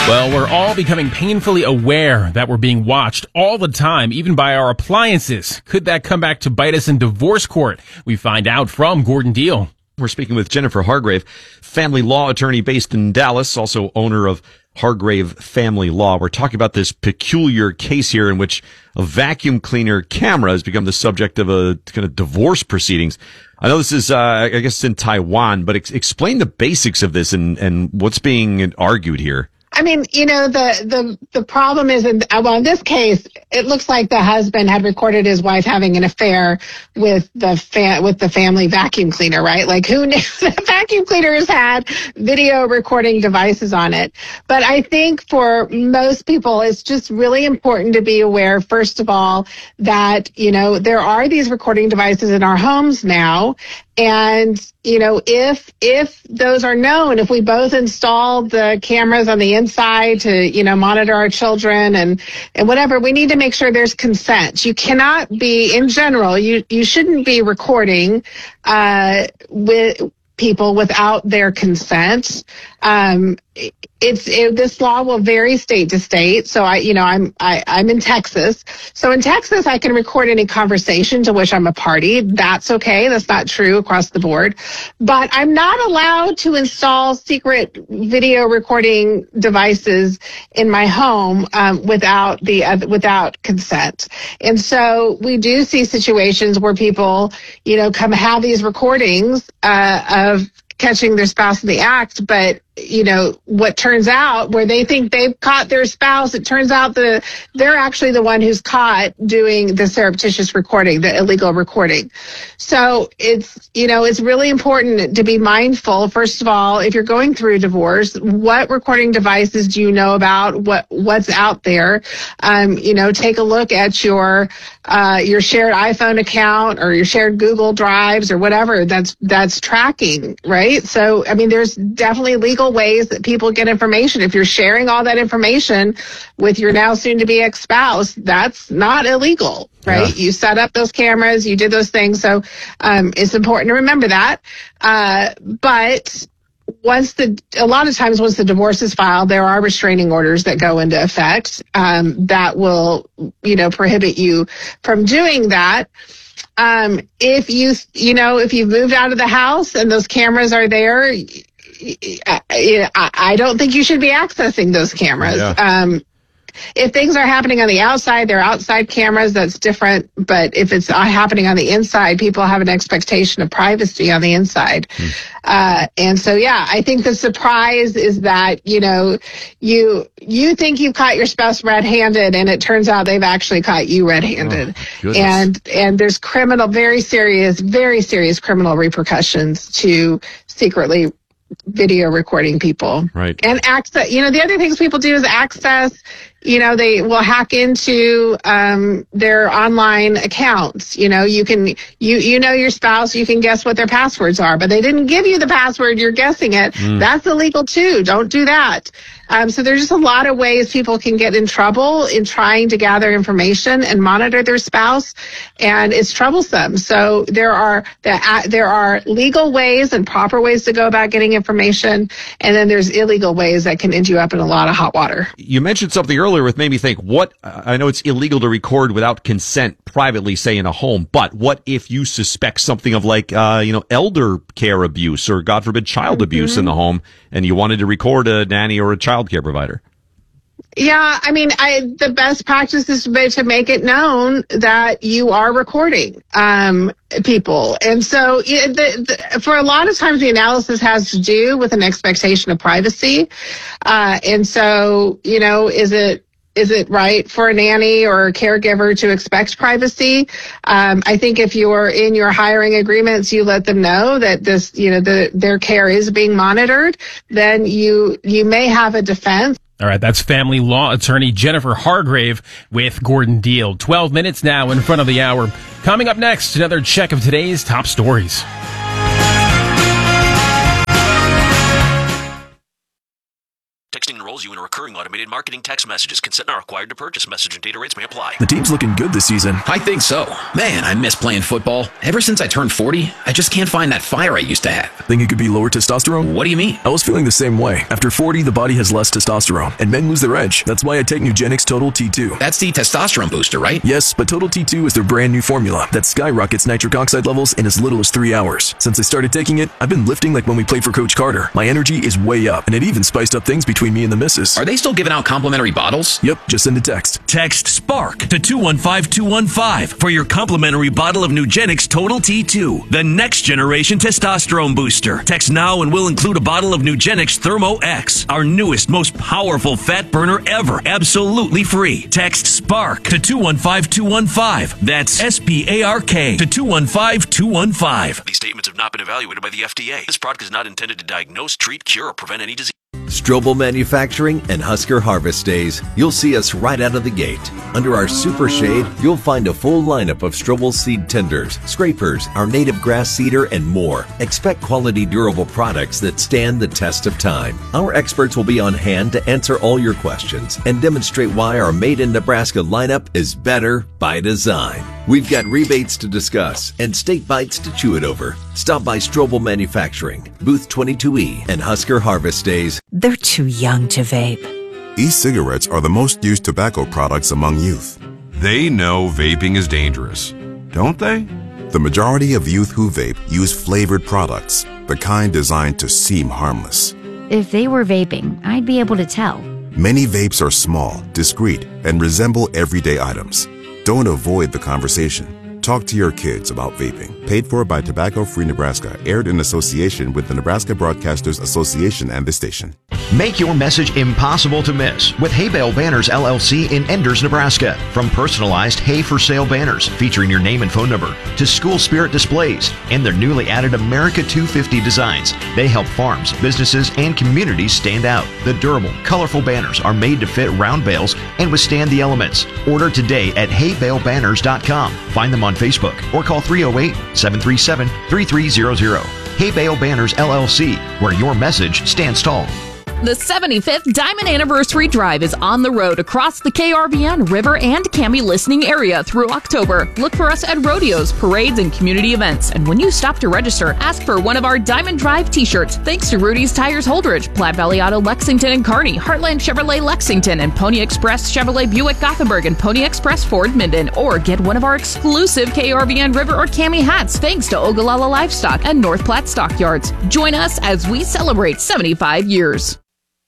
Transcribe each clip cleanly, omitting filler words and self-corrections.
Well, we're all becoming painfully aware that we're being watched all the time, even by our appliances. Could that come back to bite us in divorce court? We find out from Gordon Deal. We're speaking with Jennifer Hargrave, family law attorney based in Dallas, also owner of Hargrave Family Law. We're talking about this peculiar case here in which a vacuum cleaner camera has become the subject of a kind of divorce proceedings. I know this is, I guess, in Taiwan, but explain the basics of this and what's being argued here. I mean, the problem is, in this case, it looks like the husband had recorded his wife having an affair with the family vacuum cleaner, right? Like, who knew the vacuum cleaners had video recording devices on it? But I think for most people, it's just really important to be aware, first of all, that, there are these recording devices in our homes now. And, if those are known, if we both install the cameras on the inside to, monitor our children and whatever, we need to make sure there's consent. You cannot be, in general, you shouldn't be recording, with people without their consent. This law will vary state to state. So I'm in Texas. So in Texas, I can record any conversation to which I'm a party. That's okay. That's not true across the board. But I'm not allowed to install secret video recording devices in my home without consent. And so we do see situations where people, come have these recordings of catching their spouse in the act, but what turns out, where they think they've caught their spouse, it turns out they're actually the one who's caught doing the surreptitious recording, the illegal recording. So it's really important to be mindful. First of all, if you're going through a divorce, what recording devices do you know about? What's out there? Take a look at your shared iPhone account or your shared Google Drives or whatever that's tracking, right? So, there's definitely legal ways that people get information. If you're sharing all that information with your now soon-to-be ex-spouse, that's not illegal, right? Yeah. You set up those cameras, you did those things. So it's important to remember that. But a lot of times once the divorce is filed, there are restraining orders that go into effect that will, prohibit you from doing that. If you've moved out of the house and those cameras are there, I don't think you should be accessing those cameras. Yeah. If things are happening on the outside, they're outside cameras, that's different. But if it's happening on the inside, people have an expectation of privacy on the inside. And so, I think the surprise is that, you think you've caught your spouse red-handed and it turns out they've actually caught you red-handed. Oh, and there's very serious criminal repercussions to secretly video recording people. Right. And access, the other things people do is access, they will hack into their online accounts. You know your spouse, you can guess what their passwords are, but they didn't give you the password, you're guessing it. That's illegal too. Don't do that. So there's just a lot of ways people can get in trouble in trying to gather information and monitor their spouse, and it's troublesome. So there are legal ways and proper ways to go about getting information, and then there's illegal ways that can end you up in a lot of hot water. You mentioned something earlier which made me think, I know it's illegal to record without consent privately, say in a home, but what if you suspect something of elder care abuse or, God forbid, child abuse in the home, and you wanted to record a nanny or a child care provider? Yeah, the best practice is to make it known that you are recording people. And so for a lot of times the analysis has to do with an expectation of privacy. And so, is it right for a nanny or a caregiver to expect privacy? I think if you're in your hiring agreements, you let them know that this, their care is being monitored, then you may have a defense. All right, that's family law attorney Jennifer Hargrave with Gordon Deal. 12 minutes now in front of the hour. Coming up next, another check of today's top stories. Texting enrolls you in a recurring automated marketing text messages. Consent not required to purchase. Message and data rates may apply. The team's looking good this season. I think so. Man, I miss playing football. Ever since I turned 40, I just can't find that fire I used to have. Think it could be lower testosterone? What do you mean? I was feeling the same way. After 40, the body has less testosterone, and men lose their edge. That's why I take Nugenix Total T2. That's the testosterone booster, right? Yes, but Total T2 is their brand new formula that skyrockets nitric oxide levels in as little as 3 hours. Since I started taking it, I've been lifting like when we played for Coach Carter. My energy is way up, and it even spiced up things between me and the missus. Are they still giving out complimentary bottles? Yep, just send a text. Text SPARK to 215-215 for your complimentary bottle of Nugenix Total T2, the next generation testosterone booster. Text now and we'll include a bottle of Nugenix Thermo X, our newest, most powerful fat burner ever, absolutely free. Text SPARK to 215-215. That's SPARK to 215-215. These statements have not been evaluated by the FDA. This product is not intended to diagnose, treat, cure, or prevent any disease. Strobel Manufacturing and Husker Harvest Days. You'll see us right out of the gate. Under our super shade, you'll find a full lineup of Strobel seed tenders, scrapers, our native grass seeder, and more. Expect quality, durable products that stand the test of time. Our experts will be on hand to answer all your questions and demonstrate why our Made in Nebraska lineup is better by design. We've got rebates to discuss and state bites to chew it over. Stop by Strobel Manufacturing, Booth 22E, and Husker Harvest Days. They're too young to vape. E-cigarettes are the most used tobacco products among youth. They know vaping is dangerous, don't they? The majority of youth who vape use flavored products, the kind designed to seem harmless. If they were vaping, I'd be able to tell. Many vapes are small, discreet, and resemble everyday items. Don't avoid the conversation. Talk to your kids about vaping. Paid for by Tobacco Free Nebraska. Aired in association with the Nebraska Broadcasters Association and this station. Make your message impossible to miss with Hay Bale Banners LLC in Enders, Nebraska. From personalized hay for sale banners featuring your name and phone number to school spirit displays and their newly added America 250 designs, they help farms, businesses, and communities stand out. The durable, colorful banners are made to fit round bales and withstand the elements. Order today at haybalebanners.com. Find them on Facebook or call 308-737-3300. Hay Bale Banners LLC, where your message stands tall. The 75th Diamond Anniversary Drive is on the road across the KRVN, River, and Cami listening area through October. Look for us at rodeos, parades, and community events. And when you stop to register, ask for one of our Diamond Drive t-shirts. Thanks to Rudy's Tires Holdridge, Platte Valley Auto Lexington and Kearney, Heartland Chevrolet Lexington, and Pony Express Chevrolet Buick Gothenburg, and Pony Express Ford Minden. Or get one of our exclusive KRVN River or Cami hats thanks to Ogallala Livestock and North Platte Stockyards. Join us as we celebrate 75 years.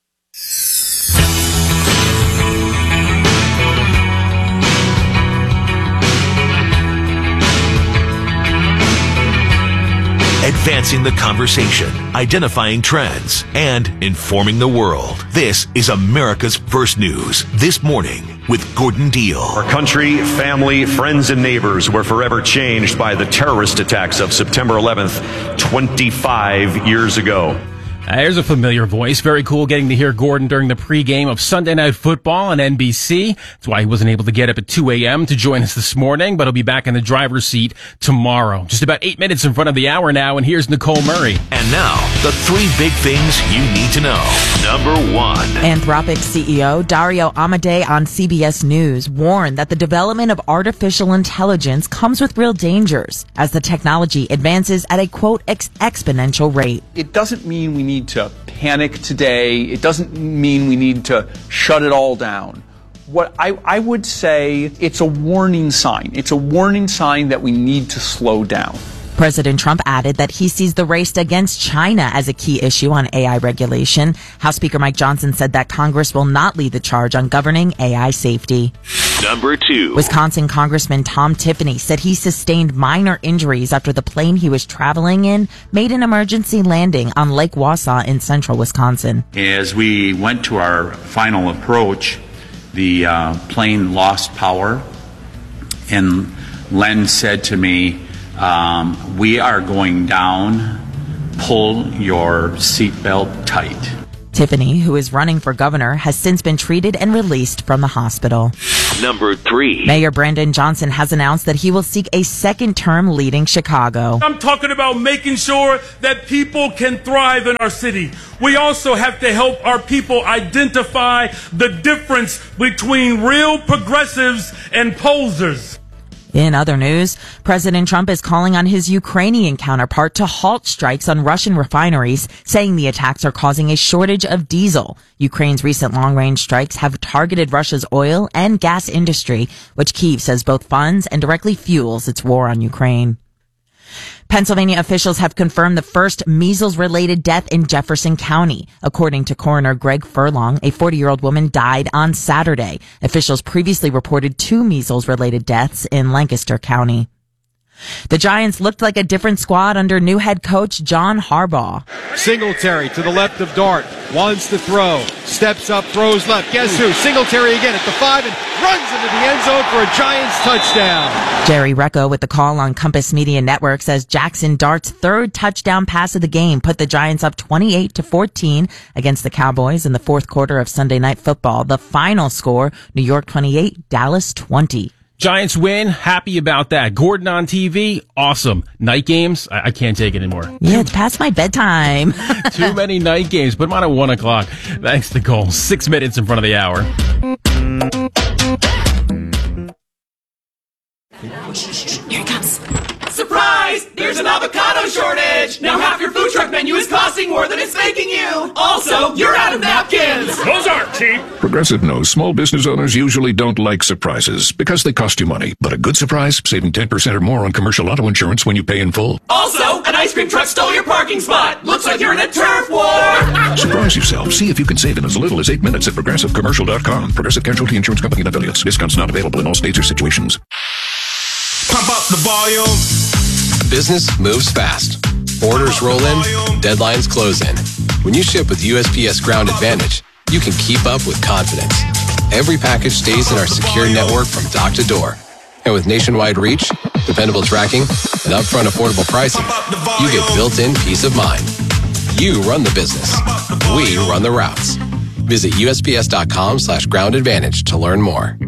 Advancing the conversation, identifying trends, and informing the world. This is America's First News This Morning with Gordon Deal. Our country, family, friends, and neighbors were forever changed by the terrorist attacks of September 11th, 25 years ago. There's a familiar voice. Very cool getting to hear Gordon during the pregame of Sunday Night Football on NBC. That's why he wasn't able to get up at 2 a.m. to join us this morning, but he'll be back in the driver's seat tomorrow. Just about 8 minutes in front of the hour now, and here's Nicole Murray. And now, the 3 big things you need to know. Number 1. Anthropic CEO Dario Amodei on CBS News warned that the development of artificial intelligence comes with real dangers as the technology advances at a, quote, exponential rate. It doesn't mean we need to panic today. It doesn't mean we need to shut it all down. What I would say, it's a warning sign. It's a warning sign that we need to slow down. President Trump added that he sees the race against China as a key issue on AI regulation. House Speaker Mike Johnson said that Congress will not lead the charge on governing AI safety. Number 2. Wisconsin Congressman Tom Tiffany said he sustained minor injuries after the plane he was traveling in made an emergency landing on Lake Wausau in central Wisconsin. As we went to our final approach, the plane lost power, and Len said to me, we are going down, pull your seatbelt tight. Tiffany, who is running for governor, has since been treated and released from the hospital. Number 3. Mayor Brandon Johnson has announced that he will seek a second term leading Chicago. I'm talking about making sure that people can thrive in our city. We also have to help our people identify the difference between real progressives and posers. In other news, President Trump is calling on his Ukrainian counterpart to halt strikes on Russian refineries, saying the attacks are causing a shortage of diesel. Ukraine's recent long-range strikes have targeted Russia's oil and gas industry, which Kyiv says both funds and directly fuels its war on Ukraine. Pennsylvania officials have confirmed the first measles-related death in Jefferson County. According to coroner Greg Furlong, a 40-year-old woman died on Saturday. Officials previously reported 2 measles-related deaths in Lancaster County. The Giants looked like a different squad under new head coach John Harbaugh. Singletary to the left of Dart, wants to throw, steps up, throws left. Guess who? Singletary again at the 5 and runs into the end zone for a Giants touchdown. Jerry Recco with the call on Compass Media Network says Jackson Dart's third touchdown pass of the game put the Giants up 28-14 against the Cowboys in the fourth quarter of Sunday Night Football. The final score, New York 28, Dallas 20. Giants win. Happy about that. Gordon on TV. Awesome. Night games. I can't take it anymore. Yeah, it's past my bedtime. Too many night games. Put them on at 1 o'clock. Thanks, Nicole. 6 minutes in front of the hour. Here it comes. Surprise! There's an avocado shortage! Now half your food truck menu is costing more than it's making you! Also, you're out of napkins! Those aren't cheap! Progressive knows small business owners usually don't like surprises because they cost you money. But a good surprise, saving 10% or more on commercial auto insurance when you pay in full. Also, an ice cream truck stole your parking spot! Looks like you're in a turf war! Surprise yourself. See if you can save in as little as 8 minutes at ProgressiveCommercial.com. Progressive Casualty Insurance Company and affiliates. Discounts not available in all states or situations. Pump up the volume. Business moves fast. Orders roll in, deadlines close in. When you ship with USPS Ground Advantage, you can keep up with confidence. Every package stays in our secure network from dock to door. And with nationwide reach, dependable tracking, and upfront affordable pricing, you get built-in peace of mind. You run the business. We run the routes. Visit USPS.com/Ground Advantage to learn more.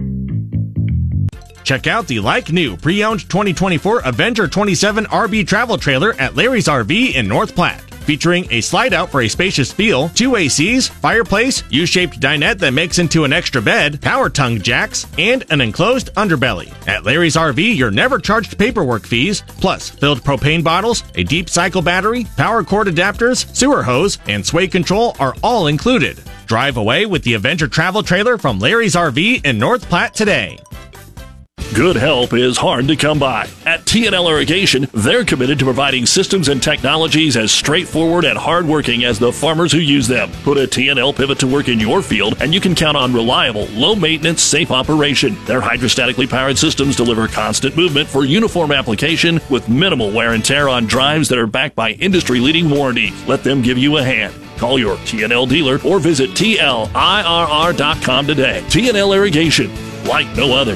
Check out the like-new pre-owned 2024 Avenger 27 RB travel trailer at Larry's RV in North Platte. Featuring a slide-out for a spacious feel, 2 ACs, fireplace, U-shaped dinette that makes into an extra bed, power tongue jacks, and an enclosed underbelly. At Larry's RV, you're never charged paperwork fees, plus filled propane bottles, a deep cycle battery, power cord adapters, sewer hose, and sway control are all included. Drive away with the Avenger travel trailer from Larry's RV in North Platte today. Good help is hard to come by. At T&L Irrigation, they're committed to providing systems and technologies as straightforward and hardworking as the farmers who use them. Put a T&L pivot to work in your field, and you can count on reliable, low-maintenance, safe operation. Their hydrostatically powered systems deliver constant movement for uniform application with minimal wear and tear on drives that are backed by industry-leading warranty. Let them give you a hand. Call your T&L dealer or visit TLIRR.com today. T&L Irrigation, like no other.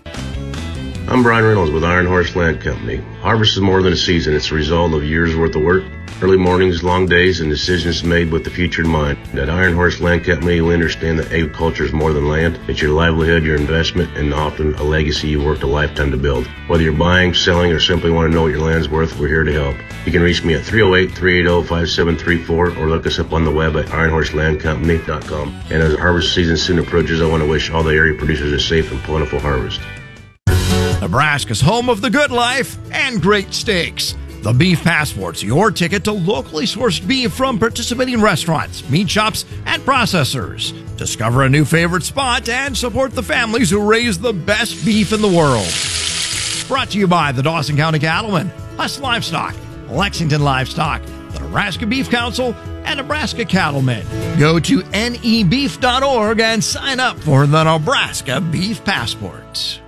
I'm Brian Reynolds with Iron Horse Land Company. Harvest is more than a season. It's a result of years' worth of work, early mornings, long days, and decisions made with the future in mind. At Iron Horse Land Company, we understand that agriculture is more than land. It's your livelihood, your investment, and often a legacy you worked a lifetime to build. Whether you're buying, selling, or simply want to know what your land's worth, we're here to help. You can reach me at 308-380-5734 or look us up on the web at ironhorselandcompany.com. And as harvest season soon approaches, I want to wish all the area producers a safe and plentiful harvest. Nebraska's home of the good life and great steaks. The Beef Passport's your ticket to locally sourced beef from participating restaurants, meat shops, and processors. Discover a new favorite spot and support the families who raise the best beef in the world. Brought to you by the Dawson County Cattlemen, Huss Livestock, Lexington Livestock, the Nebraska Beef Council, and Nebraska Cattlemen. Go to nebeef.org and sign up for the Nebraska Beef Passports.